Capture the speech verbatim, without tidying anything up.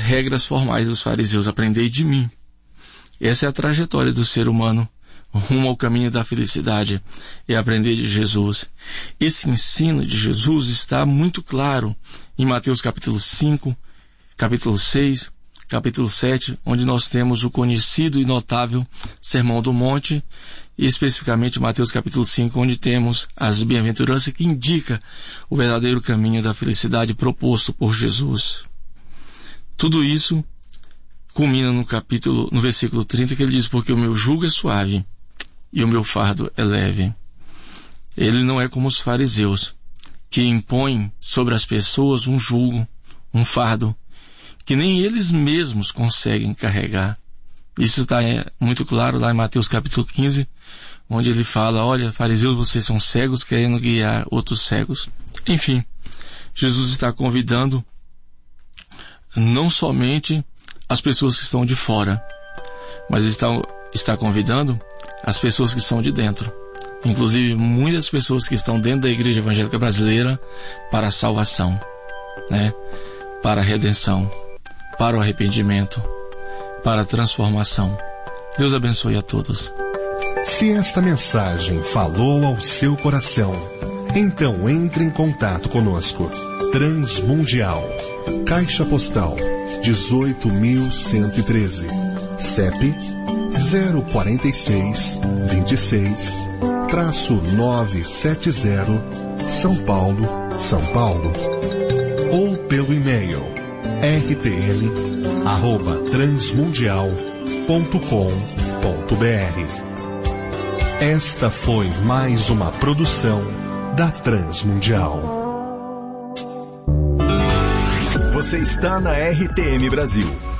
regras formais dos fariseus, aprendei de mim. Essa é a trajetória do ser humano rumo ao caminho da felicidade, é aprender de Jesus. Esse ensino de Jesus está muito claro em Mateus capítulo cinco, capítulo seis, capítulo sete, onde nós temos o conhecido e notável Sermão do Monte, e especificamente Mateus capítulo cinco, onde temos as bem-aventuranças que indica o verdadeiro caminho da felicidade proposto por Jesus. Tudo isso culmina no capítulo, no versículo trinta, que ele diz: porque o meu jugo é suave e o meu fardo é leve. Ele não é como os fariseus, que impõem sobre as pessoas um jugo, um fardo, que nem eles mesmos conseguem carregar. Isso está muito claro lá em Mateus capítulo quinze, onde ele fala: olha, fariseus, vocês são cegos querendo guiar outros cegos. Enfim, Jesus está convidando não somente as pessoas que estão de fora, mas está, está convidando as pessoas que estão de dentro. Inclusive muitas pessoas que estão dentro da Igreja Evangélica Brasileira para a salvação, né? Para a redenção, para o arrependimento, para a transformação. Deus abençoe a todos. Se esta mensagem falou ao seu coração, então entre em contato conosco. Transmundial, Caixa Postal dezoito mil cento e treze, C E P zero quatro seis, vinte e seis, novecentos e setenta, São Paulo, São Paulo. Ou pelo e-mail r t l arroba transmundial ponto com ponto b r. Esta foi mais uma produção da Transmundial. Você está na R T M Brasil.